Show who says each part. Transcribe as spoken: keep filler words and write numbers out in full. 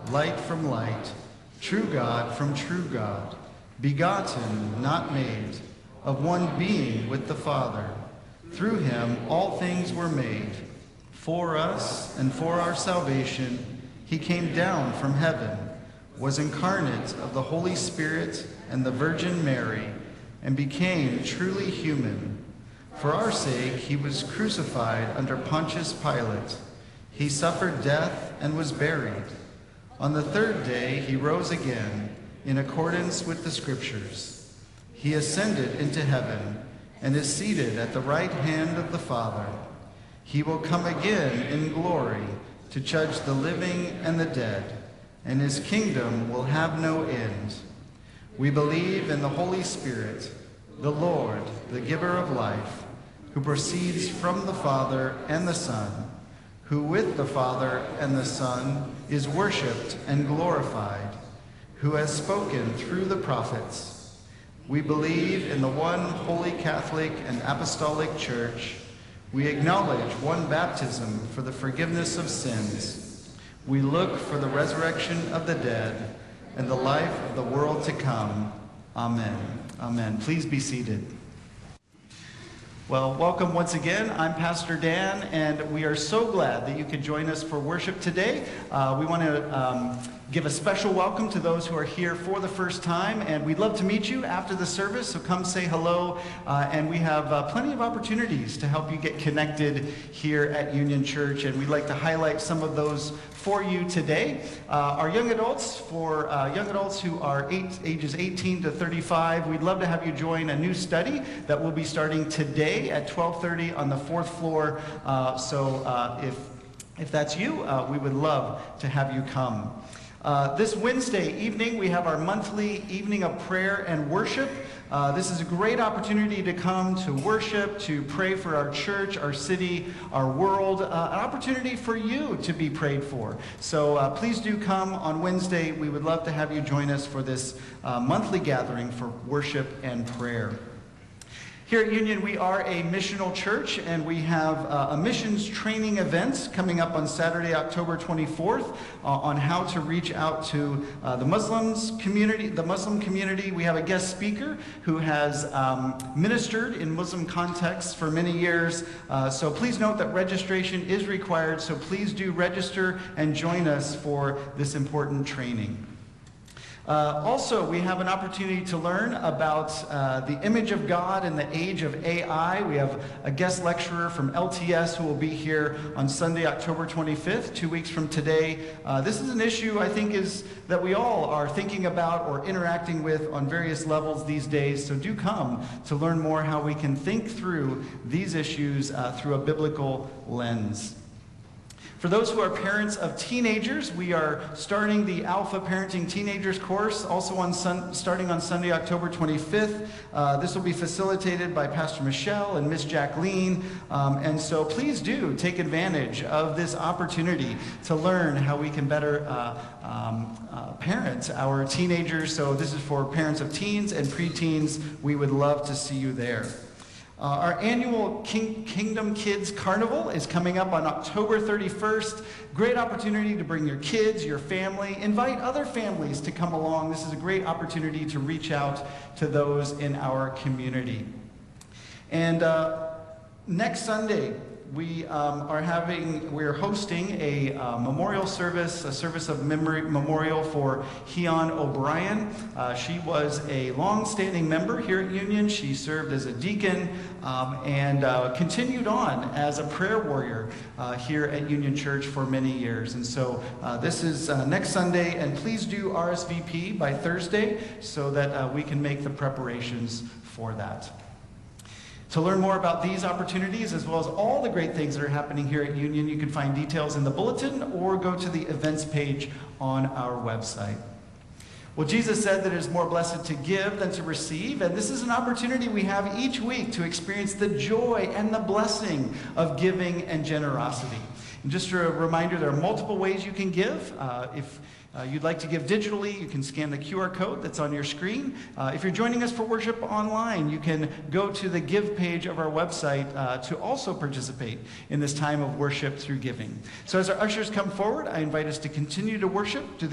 Speaker 1: light from light, true God from true God, begotten, not made, of one being with the Father. Through him all things were made. For us and for our salvation, he came down from heaven, was incarnate of the Holy Spirit and the Virgin Mary, and became truly human. For our sake, he was crucified under Pontius Pilate. He suffered death and was buried. On the third day, he rose again in accordance with the Scriptures. He ascended into heaven and is seated at the right hand of the Father. He will come again in glory to judge the living and the dead, and his kingdom will have no end. We believe in the Holy Spirit, the Lord, the giver of life, who proceeds from the Father and the Son, who with the Father and the Son is worshipped and glorified, who has spoken through the prophets. We believe in the one holy Catholic and Apostolic Church. We acknowledge one baptism for the forgiveness of sins. We look for the resurrection of the dead and the life of the world to come. Amen. Amen. Please be seated. Well, welcome once again. I'm Pastor Dan, and we are so glad that you could join us for worship today. Uh, we want to um, give a special welcome to those who are here for the first time, and we'd love to meet you after the service, so come say hello, uh, and we have uh, plenty of opportunities to help you get connected here at Union Church, and we'd like to highlight some of those for you today. Uh, our young adults, for uh, young adults who are eight, ages eighteen to thirty-five, we'd love to have you join a new study that will be starting today at twelve thirty on the fourth floor. Uh, so uh, if, if that's you, uh, we would love to have you come. Uh, this Wednesday evening, we have our monthly evening of prayer and worship. Uh, this is a great opportunity to come to worship, to pray for our church, our city, our world, uh, an opportunity for you to be prayed for. So uh, please do come on Wednesday. We would love to have you join us for this uh, monthly gathering for worship and prayer. Here at Union, we are a missional church, and we have uh, a missions training event coming up on Saturday, October twenty-fourth, uh, on how to reach out to uh, the Muslims community, the Muslim community. We have a guest speaker who has um, ministered in Muslim contexts for many years. Uh, so please note that registration is required. So please do register and join us for this important training. Uh, also, we have an opportunity to learn about uh, the image of God in the age of A I. We have a guest lecturer from L T S who will be here on Sunday, October twenty-fifth, two weeks from today. Uh, this is an issue I think is that we all are thinking about or interacting with on various levels these days. So do come to learn more how we can think through these issues uh, through a biblical lens. For those who are parents of teenagers, we are starting the Alpha Parenting Teenagers course, also on sun, starting on Sunday, October twenty-fifth. Uh, this will be facilitated by Pastor Michelle and Miss Jacqueline, um, and so please do take advantage of this opportunity to learn how we can better uh, um, uh, parent our teenagers. So this is for parents of teens and preteens. We would love to see you there. Uh, our annual King, Kingdom Kids Carnival is coming up on October thirty-first. Great opportunity to bring your kids, your family, invite other families to come along. This is a great opportunity to reach out to those in our community. And uh, next Sunday, we um, are having, we're hosting a uh, memorial service, a service of memory memorial for Heon O'Brien. Uh, she was a long-standing member here at Union. She served as a deacon um, and uh, continued on as a prayer warrior uh, here at Union Church for many years. And so uh, this is uh, next Sunday, and please do R S V P by Thursday so that uh, we can make the preparations for that. To learn more about these opportunities, as well as all the great things that are happening here at Union, you can find details in the bulletin or go to the events page on our website. Well, Jesus said that it is more blessed to give than to receive, and this is an opportunity we have each week to experience the joy and the blessing of giving and generosity. And just a reminder, there are multiple ways you can give. Uh, if Uh, you'd like to give digitally, you can scan the Q R code that's on your screen. Uh, if you're joining us for worship online, you can go to the Give page of our website uh, to also participate in this time of worship through giving. So as our ushers come forward, I invite us to continue to worship to the